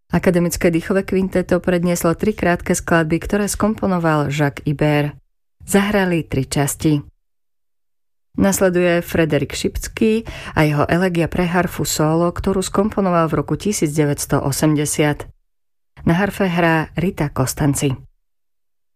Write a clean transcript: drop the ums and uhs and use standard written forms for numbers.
Akademické dýchové kvinteto prednieslo 3 krátke skladby, ktoré skomponoval Jacques Ibert. Zahrali 3 časti. Nasleduje Frédéric Šipcký a jeho elegia pre harfu solo, ktorú skomponoval v roku 1980. Na harfe hrá Rita Costanzi.